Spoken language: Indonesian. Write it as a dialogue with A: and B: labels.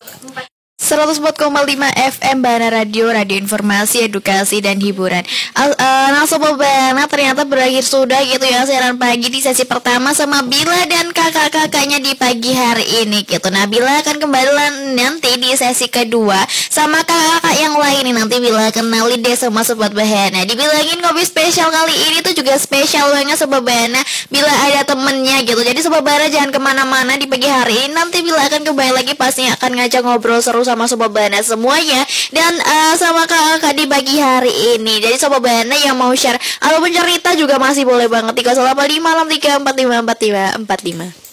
A: 104,5 FM Bana Radio, radio informasi, edukasi, dan hiburan. Nah Sobat Bana, ternyata berakhir sudah gitu ya siaran pagi di sesi pertama sama Bila dan kakak-kakaknya di pagi hari ini gitu. Nah Bila akan kembali nanti di sesi kedua sama kakak-kakak yang lain nih. Nanti Bila kenalin deh sama Sobat Bana. Dibilangin ngopi spesial kali ini tuh juga spesial banget Sobat Bana, Bila ada temennya gitu. Jadi Sobat Bana jangan kemana-mana di pagi hari ini. Nanti Bila akan kembali lagi, pastinya akan ngajak ngobrol seru sama Sobat Bana semuanya. Dan sama kakak di pagi hari ini. Jadi Sobat Bana yang mau share ataupun cerita juga masih boleh banget 3085 6545 4545.